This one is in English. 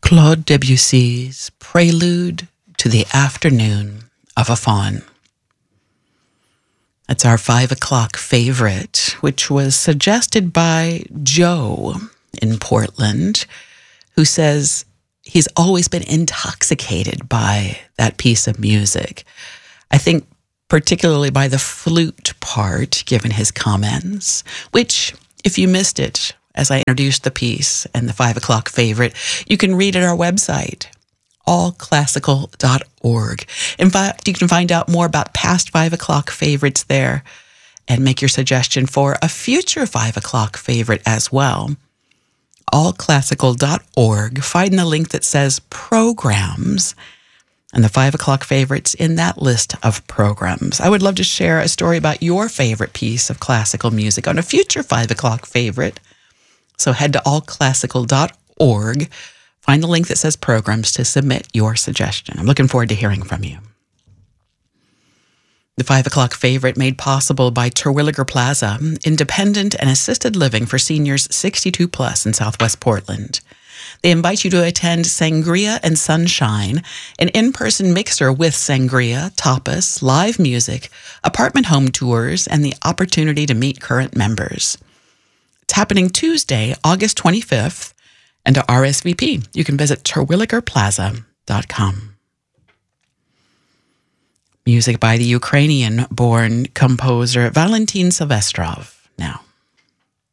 Claude Debussy's Prelude to the Afternoon of a Faun. That's our 5 o'clock favorite, which was suggested by Joe in Portland, who says he's always been intoxicated by that piece of music. I think particularly by the flute part, given his comments, which, if you missed it, as I introduced the piece and the 5 o'clock favorite, you can read at our website, allclassical.org. In fact, you can find out more about past 5 o'clock favorites there and make your suggestion for a future 5 o'clock favorite as well. Allclassical.org. Find the link that says programs and the 5 o'clock favorites in that list of programs. I would love to share a story about your favorite piece of classical music on a future 5 o'clock favorite. So head to allclassical.org. Find the link that says programs to submit your suggestion. I'm looking forward to hearing from you. The 5 o'clock favorite made possible by Terwilliger Plaza, independent and assisted living for seniors 62 plus in Southwest Portland. They invite you to attend Sangria and Sunshine, an in-person mixer with sangria, tapas, live music, apartment home tours, and the opportunity to meet current members. It's happening Tuesday, August 25th, and to RSVP, you can visit terwilligerplaza.com. Music by the Ukrainian-born composer Valentin Silvestrov now.